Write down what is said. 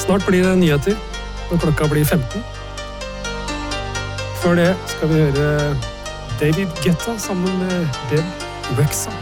Snart blir det nyheter når klokka blir 15. Før det skal vi høre David Guetta sammen med Beb Rexha.